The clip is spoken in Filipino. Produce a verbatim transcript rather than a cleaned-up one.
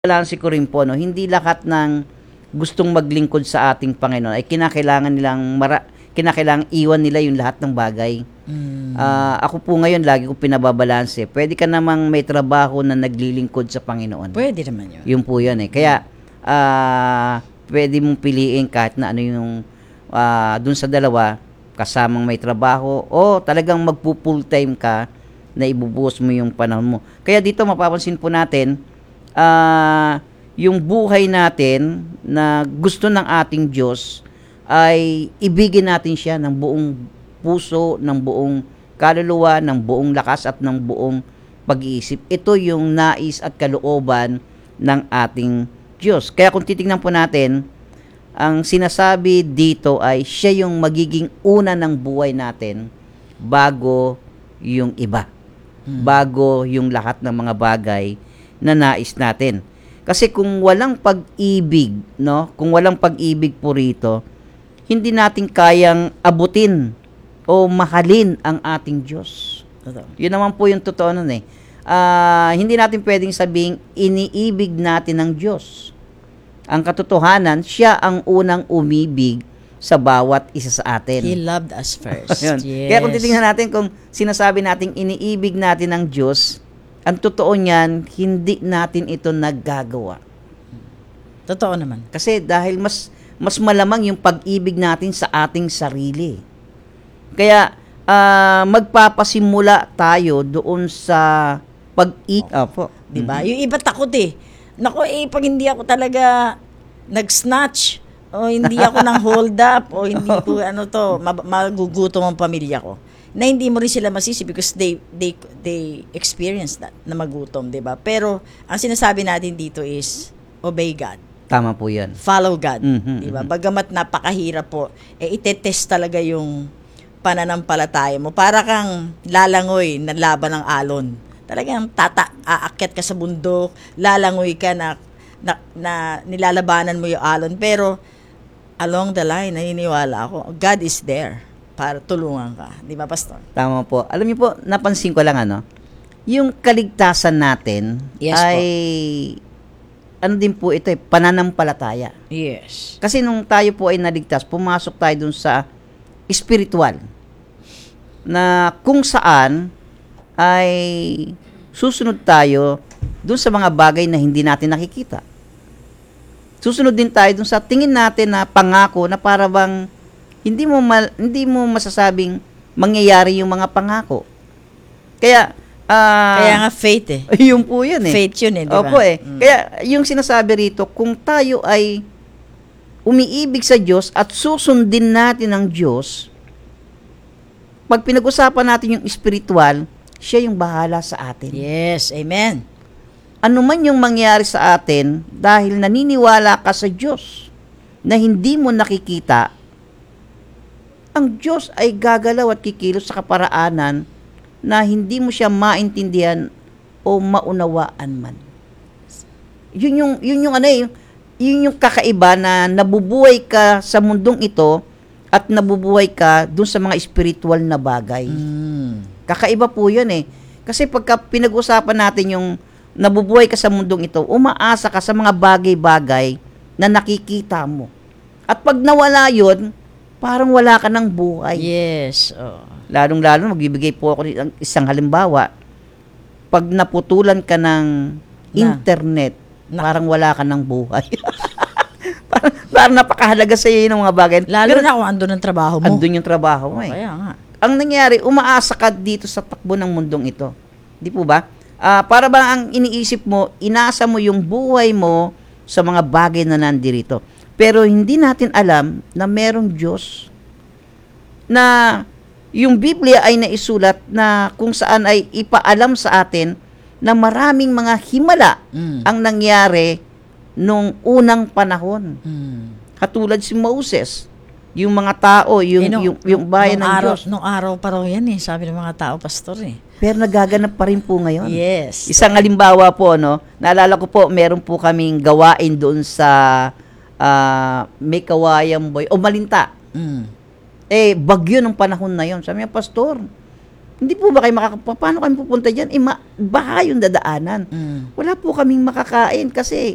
Balanse ko rin po 'no, hindi lahat ng gustong maglingkod sa ating Panginoon ay kinakailangan nilang mara kinakailangang iwan nila yung lahat ng bagay. Hmm. Ah, ako po ngayon lagi kong pinababalanse, puwede ka namang may trabaho na naglilingkod sa Panginoon. Puwede naman yun. Yun po yun, eh. Kaya, ah, puwede mong piliin kahit na ano yung, ah, dun sa dalawa, kasamang may trabaho o talagang magfu-full time ka na ibubuhos mo yung panahon mo. Kaya dito mapapansin po natin, ah, yung buhay natin na gusto ng ating Diyos ay ibigin natin siya ng buong puso, ng buong kaluluwa, ng buong lakas at ng buong pag-iisip. Ito yung nais at kalooban ng ating Diyos. Kaya kung titingnan po natin, ang sinasabi dito ay siya yung magiging una ng buhay natin bago yung iba. Hmm. Bago yung lahat ng mga bagay na nais natin. Kasi kung walang pag-ibig, no? Kung walang pag-ibig po rito, hindi natin kayang abutin o mahalin ang ating Diyos. Totoo. Yun naman po yung totoo nun eh. Ah, hindi natin pwedeng sabing iniibig natin ng Diyos. Ang katotohanan, siya ang unang umibig sa bawat isa sa atin. He loved us first. Yun. Yes. Kaya kung titingnan natin, kung sinasabi natin iniibig natin ng Diyos, ang totoo niyan, hindi natin ito naggagawa. Totoo naman. Kasi dahil mas mas malamang yung pag-ibig natin sa ating sarili. Kaya ah, magpapasimula tayo doon sa pag-ibig. Opo. 'Di ba? Yung iba takot eh. Nako eh pag hindi ako talaga nag-snatch o hindi ako nang hold up o hindi po ano to, ma- magugutom ang pamilya ko. Na hindi mo rin sila masisi because they they they experience that na magutom, 'di ba? Pero ang sinasabi natin dito is obey God. Tama po 'yan. Follow God, Mhm, 'di ba? mhm. Bagamat napakahirap po, eh itetest talaga yung pananampalataya mo. Para kang lalangoy na laban ng alon. Talagang tata aakyat ka sa bundok, lalangoy ka na, na, na nilalabanan mo yung alon, pero along the line naniniwala ako, God is there para tulungan ka. 'Di ba, Pastor? Tama po. Alam niyo po, napansin ko lang ano, yung kaligtasan natin Yes po. ay ano din po ito eh, pananampalataya. Yes. Kasi nung tayo po ay naligtas, pumasok tayo dun sa spiritual na kung saan ay susunod tayo dun sa mga bagay na hindi natin nakikita. Susunod din tayo dun sa tingin natin na pangako na para bang hindi mo ma- hindi mo masasabing mangyayari yung mga pangako. Kaya ah, Kaya nga faith eh. yun po yun eh. Faith yun eh, 'di ba? Opo eh. Mm. Kaya yung sinasabi rito, kung tayo ay umiibig sa Diyos at susundin natin ang Diyos, pag pinag-usapan natin yung spiritual, siya yung bahala sa atin. Yes, amen. Ano man yung mangyari sa atin, dahil naniniwala ka sa Diyos na hindi mo nakikita, ang Diyos ay gagalaw at kikilos sa kaparaanan na hindi mo siya maintindihan o maunawaan man. Yun yung, yun yung ano eh, yun yung kakaiba na nabubuhay ka sa mundong ito at nabubuhay ka dun sa mga spiritual na bagay. Mm. Kakaiba po yun eh. Kasi pagka pinag-usapan natin yung nabubuhay ka sa mundong ito, umaasa ka sa mga bagay-bagay na nakikita mo. At pag nawala yun, parang wala ka ng buhay. Yes. Oh. Lalong-lalo, magbibigay po ako ng isang halimbawa. Pag naputulan ka ng Na. internet, Na. parang wala ka ng buhay. parang, parang napakahalaga sa iyo ng mga bagay. Lalo Pero na kung andun ang trabaho mo. andun yung trabaho mo eh. Kaya nga. Ang nangyari, umaasa ka dito sa takbo ng mundong ito. Di po ba? Ah, para ba ang iniisip mo, inasa mo yung buhay mo sa mga bagay na nandirito. Pero hindi natin alam na merong Diyos na yung Biblia ay naisulat na kung saan ay ipaalam sa atin na maraming mga himala Mm. ang nangyari nung unang panahon. Mm. Katulad si Moses, yung mga tao, yung, Eh, nung- yung, yung bayan nung ng araw, Diyos. Nung araw pa raw yan eh, sabi ng mga tao, Pastor eh. Pero nagaganap pa rin po ngayon. Yes. Isang halimbawa po, no, naalala ko po, meron po kaming gawain doon sa ah, May Kawayan Boy, o Malinta. Mm. Eh, bagyo ng panahon na yon. Sabi niya, Pastor, Hindi po ba kayo makaka... Paano kami pupunta dyan? Eh, ma- baha yung dadaanan. Mm. Wala po kaming makakain kasi